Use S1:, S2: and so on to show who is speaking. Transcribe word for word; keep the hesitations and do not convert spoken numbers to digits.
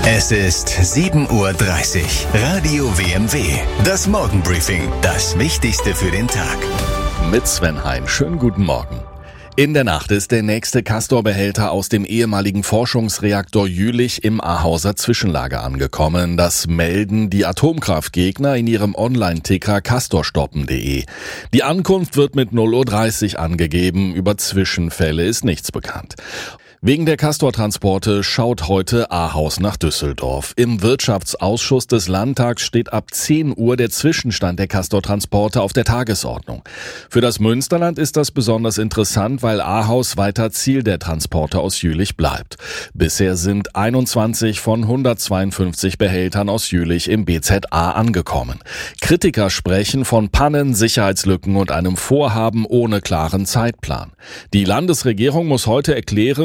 S1: Es ist sieben Uhr dreißig. Radio W M W. Das Morgenbriefing. Das Wichtigste für den Tag.
S2: Mit Sven Hein. Schönen guten Morgen. In der Nacht ist der nächste Castor-Behälter aus dem ehemaligen Forschungsreaktor Jülich im Ahauser Zwischenlager angekommen. Das melden die Atomkraftgegner in ihrem Online-Ticker castorstoppen punkt de. Die Ankunft wird mit null Uhr dreißig angegeben. Über Zwischenfälle ist nichts bekannt. Wegen der Castor-Transporte schaut heute Ahaus nach Düsseldorf. Im Wirtschaftsausschuss des Landtags steht ab zehn Uhr der Zwischenstand der Castor-Transporte auf der Tagesordnung. Für das Münsterland ist das besonders interessant, weil Ahaus weiter Ziel der Transporte aus Jülich bleibt. Bisher sind einundzwanzig von hundertzweiundfünfzig Behältern aus Jülich im B Z A angekommen. Kritiker sprechen von Pannen, Sicherheitslücken und einem Vorhaben ohne klaren Zeitplan. Die Landesregierung muss heute erklären,